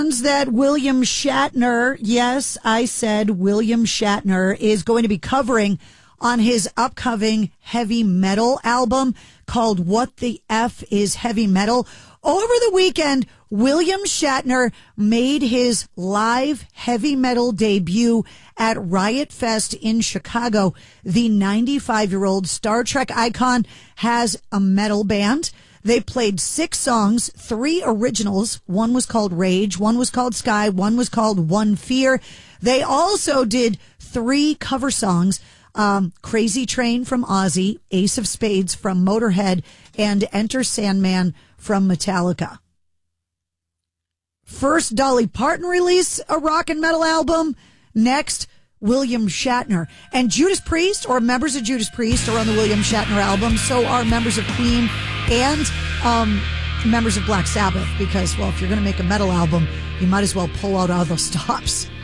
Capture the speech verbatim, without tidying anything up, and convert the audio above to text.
That William Shatner, yes, I said William Shatner, is going to be covering on his upcoming heavy metal album called What the F is Heavy Metal. Over the weekend, William Shatner made his live heavy metal debut at Riot Fest in Chicago. The ninety-five-year-old Star Trek icon has a metal band. They played six songs, three originals. One was called Rage, one was called Sky, one was called One Fear. They also did three cover songs, um, Crazy Train from Ozzy, Ace of Spades from Motorhead, and Enter Sandman from Metallica. First, Dolly Parton released a rock and metal album. Next, William Shatner. And Judas Priest, or members of Judas Priest, are on the William Shatner album. So are members of Queen and um, members of Black Sabbath. Because, well, if you're going to make a metal album, you might as well pull out all those stops.